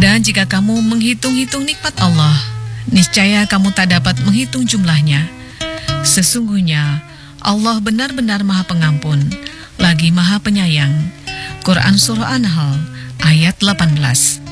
Dan jika kamu menghitung-hitung nikmat Allah, niscaya kamu tak dapat menghitung jumlahnya. Sesungguhnya Allah benar-benar Maha Pengampun, lagi Maha Penyayang. Quran Surah An-Nahl ayat 18.